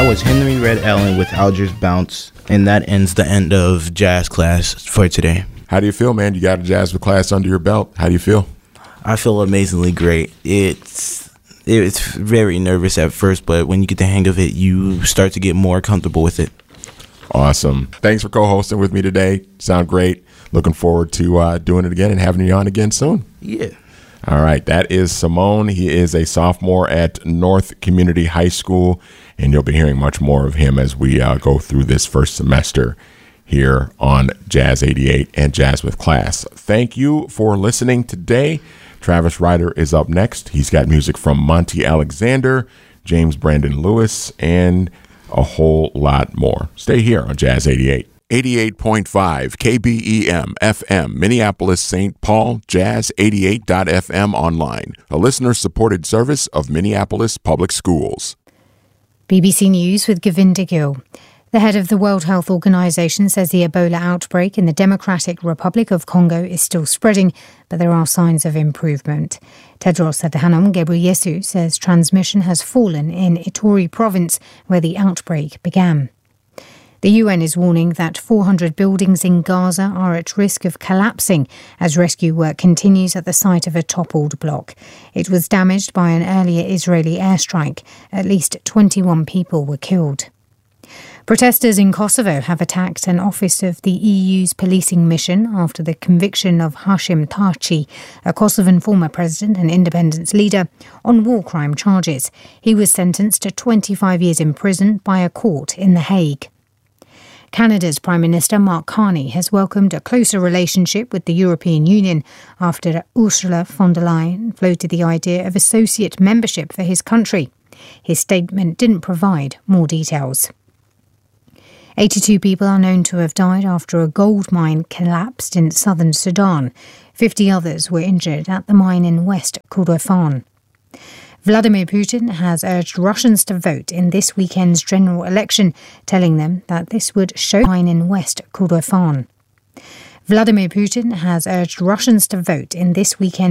was Henry Red Allen with Algiers Bounce, and that ends the end of jazz class for today. How do you feel, man? You got a jazz class under your belt. How do you feel? I feel amazingly great. It's very nervous at first, but when you get the hang of it, you start to get more comfortable with it. Awesome. Thanks for co-hosting with me today. Sound great. Looking forward to doing it again and having you on again soon. Yeah. All right. That is Simone. He is a sophomore at North Community High School, and you'll be hearing much more of him as we go through this first semester here on Jazz 88 and Jazz with Class. Thank you for listening today. Travis Ryder is up next. He's got music from Monty Alexander, James Brandon Lewis, and a whole lot more. Stay here on Jazz 88. 88.5 KBEM FM, Minneapolis, St. Paul, Jazz 88.fm online, a listener-supported service of Minneapolis Public Schools. BBC News with Govinda Gill. The head of the World Health Organization says the Ebola outbreak in the Democratic Republic of Congo is still spreading, but there are signs of improvement. Tedros Adhanom Ghebreyesus says transmission has fallen in Ituri province, where the outbreak began. The UN is warning that 400 buildings in Gaza are at risk of collapsing as rescue work continues at the site of a toppled block. It was damaged by an earlier Israeli airstrike. At least 21 people were killed. Protesters in Kosovo have attacked an office of the EU's policing mission after the conviction of Hashim Thaçi, a Kosovan former president and independence leader, on war crime charges. He was sentenced to 25 years in prison by a court in The Hague. Canada's Prime Minister Mark Carney has welcomed a closer relationship with the European Union after Ursula von der Leyen floated the idea of associate membership for his country. His statement didn't provide more details. 82 people are known to have died after a gold mine collapsed in southern Sudan. 50 others were injured at the mine in West Kordofan. Vladimir Putin has urged Russians to vote in this weekend's general election, telling them that this would show mine in West Kordofan. Vladimir Putin has urged Russians to vote in this weekend